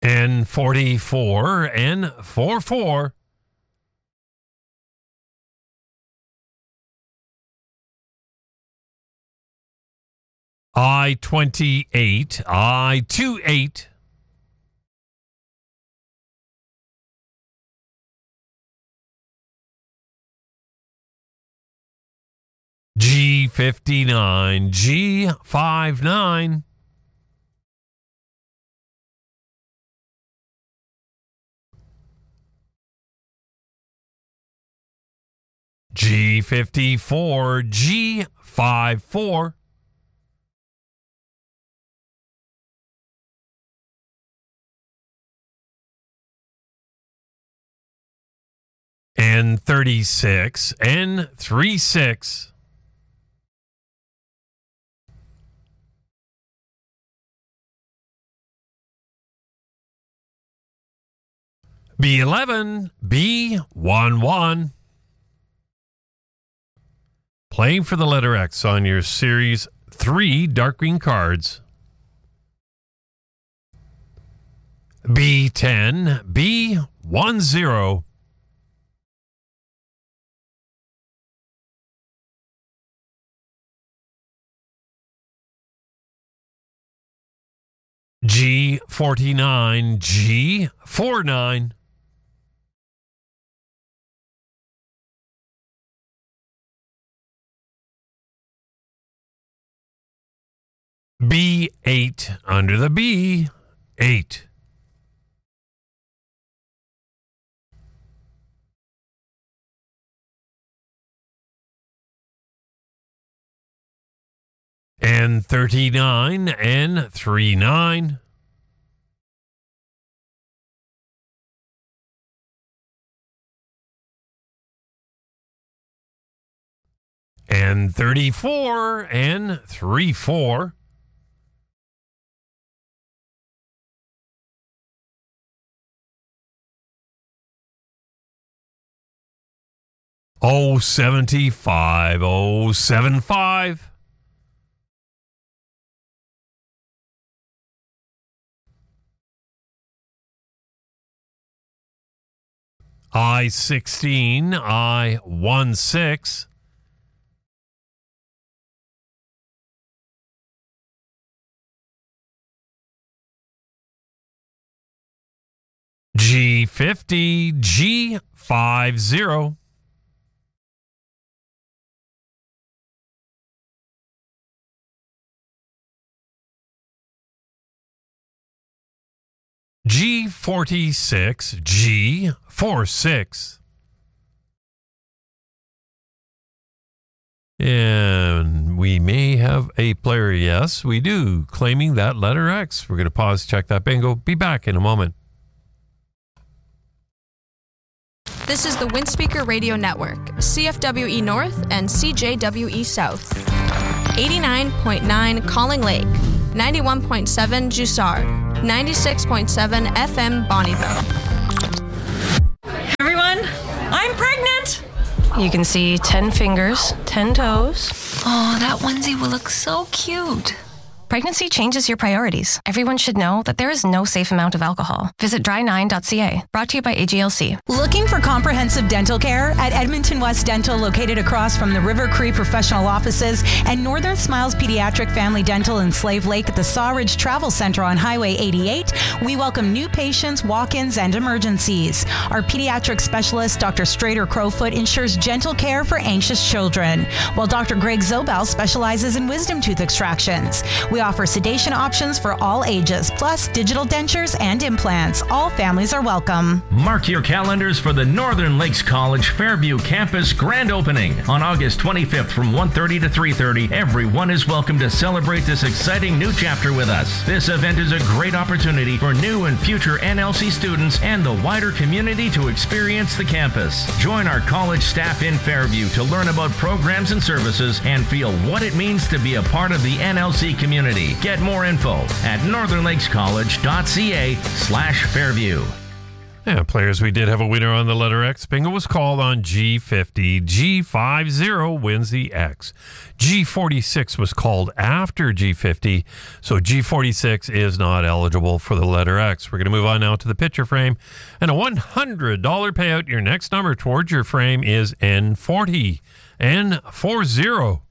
N44 N44. I-28 I-28. G59 G59. G54 G54. N36 N36. B11 B11. Playing for the letter X on your Series 3 dark green cards. B10 B10. G49 G49. B8 under the B, 8. N39 N39. N34 N34. O75 075. I-16 I-16. G50 G50. G46 G46. And we may have a player. Yes, we do. Claiming that letter X. We're going to pause, check that bingo. Be back in a moment. This is the Windspeaker Radio Network, CFWE North and CJWE South. 89.9 Calling Lake, 91.7 Jussard, 96.7 FM Bonneville. Everyone, I'm pregnant! You can see 10 fingers, 10 toes. Oh, that onesie will look so cute. Pregnancy changes your priorities. Everyone should know that there is no safe amount of alcohol. Visit dry9.ca. Brought to you by AGLC. Looking for comprehensive dental care? At Edmonton West Dental, located across from the River Cree Professional Offices and Northern Smiles Pediatric Family Dental in Slave Lake at the Sawridge Travel Center on Highway 88, we welcome new patients, walk-ins, and emergencies. Our pediatric specialist, Dr. Strader Crowfoot, ensures gentle care for anxious children, while Dr. Greg Zobel specializes in wisdom tooth extractions. We offer sedation options for all ages, plus digital dentures and implants. All families are welcome. Mark your calendars for the Northern Lakes College Fairview Campus grand opening on August 25th from 1:30 to 3:30. Everyone is welcome to celebrate this exciting new chapter with us. This event is a great opportunity for new and future NLC students and the wider community to experience the campus. Join our college staff in Fairview to learn about programs and services and feel what it means to be a part of the NLC community. Get more info at northernlakescollege.ca/Fairview. Yeah, players, we did have a winner on the letter X. Bingo was called on G50. G50 wins the X. G46 was called after G50, so G46 is not eligible for the letter X. We're going to move on now to the picture frame, and a $100 payout. Your next number towards your frame is N40. N40.